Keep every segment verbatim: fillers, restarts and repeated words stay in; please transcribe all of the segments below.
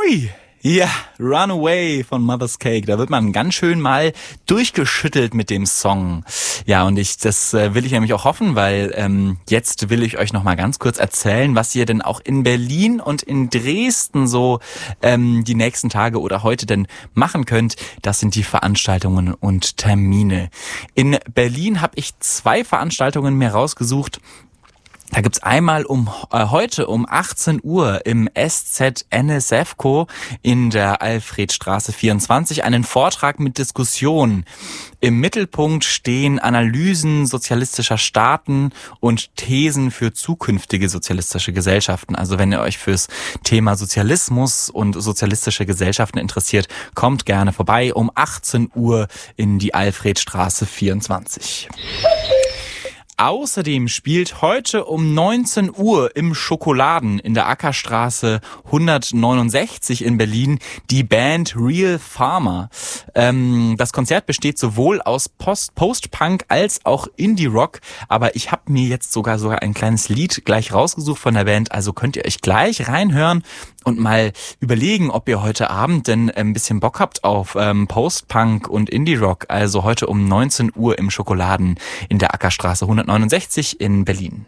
Hui. Ja, Runaway von Mother's Cake. Da wird man ganz schön mal durchgeschüttelt mit dem Song. Ja, und ich das äh, will ich nämlich auch hoffen, weil ähm, jetzt will ich euch noch mal ganz kurz erzählen, was ihr denn auch in Berlin und in Dresden so ähm, die nächsten Tage oder heute denn machen könnt. Das sind die Veranstaltungen und Termine. In Berlin habe ich zwei Veranstaltungen mir rausgesucht. Da gibt's einmal um äh, heute um achtzehn Uhr im S Z N S F Co. in der Alfredstraße vierundzwanzig einen Vortrag mit Diskussion. Im Mittelpunkt stehen Analysen sozialistischer Staaten und Thesen für zukünftige sozialistische Gesellschaften. Also wenn ihr euch fürs Thema Sozialismus und sozialistische Gesellschaften interessiert, kommt gerne vorbei um achtzehn Uhr in die Alfredstraße vierundzwanzig. Außerdem spielt heute um neunzehn Uhr im Schokoladen in der Ackerstraße hundertneunundsechzig in Berlin die Band Real Farmer. Ähm, das Konzert besteht sowohl aus Post- Post-Punk als auch Indie-Rock, aber ich habe mir jetzt sogar sogar ein kleines Lied gleich rausgesucht von der Band, also könnt ihr euch gleich reinhören und mal überlegen, ob ihr heute Abend denn ein bisschen Bock habt auf ähm, Post-Punk und Indie-Rock. Also heute um neunzehn Uhr im Schokoladen in der Ackerstraße hundertneunundsechzig in Berlin.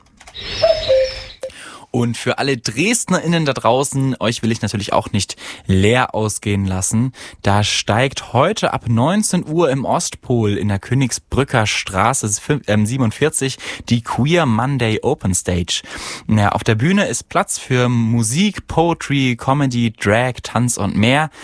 Und für alle DresdnerInnen da draußen, euch will ich natürlich auch nicht leer ausgehen lassen. Da steigt heute ab neunzehn Uhr im Ostpol in der Königsbrücker Straße siebenundvierzig die Queer Monday Open Stage. Ja, auf der Bühne ist Platz für Musik, Poetry, Comedy, Drag, Tanz und mehr.